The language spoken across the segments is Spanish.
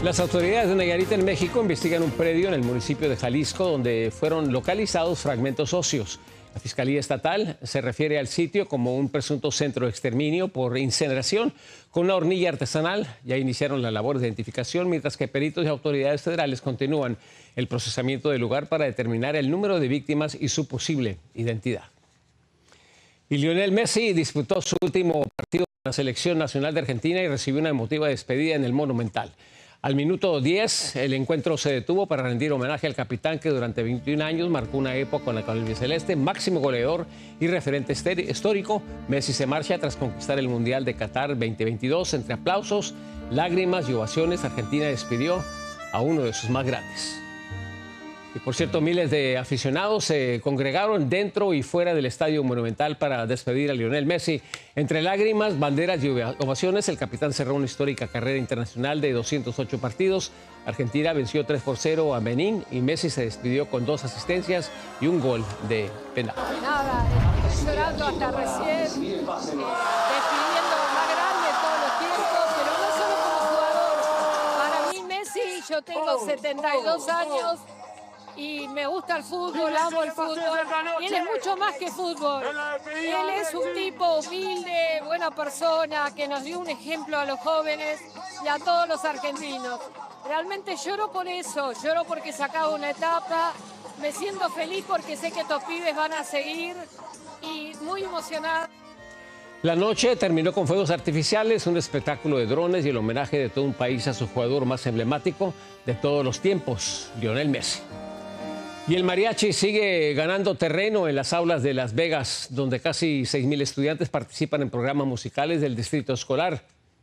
Las autoridades de Nayarit en México investigan un predio en el municipio de Jalisco donde fueron localizados fragmentos óseos. La Fiscalía Estatal se refiere al sitio como un presunto centro de exterminio por incineración con una hornilla artesanal. Ya iniciaron la labor de identificación, mientras que peritos y autoridades federales continúan el procesamiento del lugar para determinar el número de víctimas y su posible identidad. Y Lionel Messi disputó su último partido con la Selección Nacional de Argentina y recibió una emotiva despedida en el Monumental. Al minuto 10, el encuentro se detuvo para rendir homenaje al capitán que durante 21 años marcó una época con la albiceleste, máximo goleador y referente histórico. Messi se marcha tras conquistar el Mundial de Qatar 2022. Entre aplausos, lágrimas y ovaciones, Argentina despidió a uno de sus más grandes. Y por cierto, miles de aficionados se congregaron dentro y fuera del Estadio Monumental para despedir a Lionel Messi. Entre lágrimas, banderas y ovaciones, el capitán cerró una histórica carrera internacional de 208 partidos. Argentina venció 3-0 a Benín y Messi se despidió con 2 asistencias y un gol de penal. Nada, estoy llorando hasta recién, despidiendo lo más grande de todos los tiempos, pero no solo como jugador. Para mí Messi, yo tengo 72 años. Y me gusta el fútbol, amo el fútbol. Y él es mucho más que fútbol. Él es un tipo humilde, buena persona, que nos dio un ejemplo a los jóvenes y a todos los argentinos. Realmente lloro por eso, lloro porque se acaba una etapa. Me siento feliz porque sé que estos pibes van a seguir y muy emocionada. La noche terminó con fuegos artificiales, un espectáculo de drones y el homenaje de todo un país a su jugador más emblemático de todos los tiempos, Lionel Messi. Y el mariachi sigue ganando terreno en las aulas de Las Vegas, donde casi 6,000 estudiantes participan en programas musicales del distrito escolar.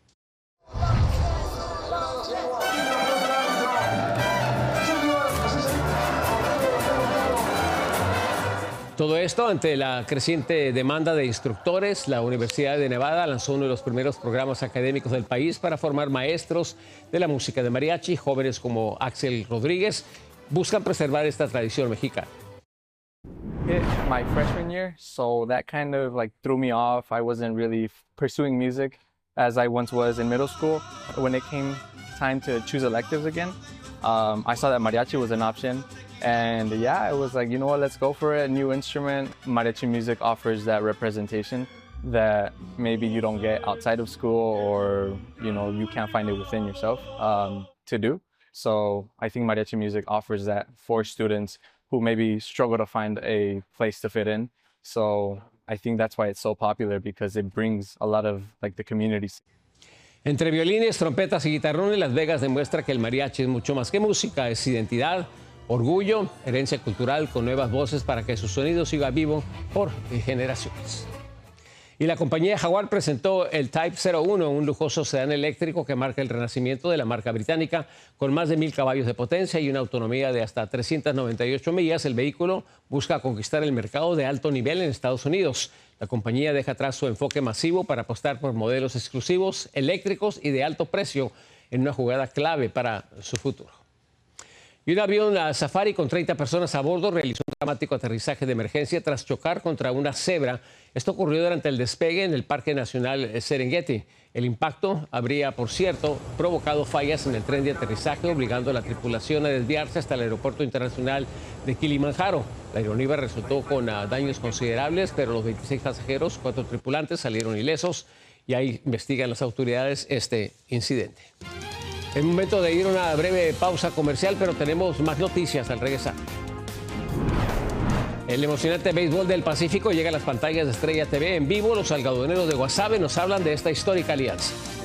Todo esto ante la creciente demanda de instructores. La Universidad de Nevada lanzó uno de los primeros programas académicos del país para formar maestros de la música de mariachi. Jóvenes como Axel Rodríguez buscan preservar esta tradición mexicana. My freshman year, so that kind of like threw me off. I wasn't really pursuing music as I once was in middle school. When it came time to choose electives again, I saw that mariachi was an option. And yeah, it was like, you know what, let's go for it. A new instrument. Mariachi music offers that representation that maybe you don't get outside of school, or, you know, you can't find it within yourself to do. So I think mariachi music offers that for students who maybe struggle to find a place to fit in. So I think that's why it's so popular, because it brings a lot of like the communities. Entre violines, trompetas y guitarrones, Las Vegas demuestra que el mariachi es mucho más que música, es identidad, orgullo, herencia cultural con nuevas voces para que su sonido siga vivo por generaciones. Y la compañía Jaguar presentó el Type 01, un lujoso sedán eléctrico que marca el renacimiento de la marca británica. Con más de 1,000 caballos de potencia y una autonomía de hasta 398 millas, el vehículo busca conquistar el mercado de alto nivel en Estados Unidos. La compañía deja atrás su enfoque masivo para apostar por modelos exclusivos, eléctricos y de alto precio en una jugada clave para su futuro. Y un avión Safari con 30 personas a bordo realizó un dramático aterrizaje de emergencia tras chocar contra una cebra. Esto ocurrió durante el despegue en el Parque Nacional Serengeti. El impacto habría, por cierto, provocado fallas en el tren de aterrizaje, obligando a la tripulación a desviarse hasta el Aeropuerto Internacional de Kilimanjaro. La aeronave resultó con daños considerables, pero los 26 pasajeros, 4 tripulantes, salieron ilesos y ahí investigan las autoridades este incidente. Es momento de ir a una breve pausa comercial, pero tenemos más noticias al regresar. El emocionante béisbol del Pacífico llega a las pantallas de Estrella TV en vivo. Los algodoneros de Guasave nos hablan de esta histórica alianza.